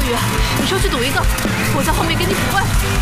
宇，你出去赌一个，我在后面给你补位。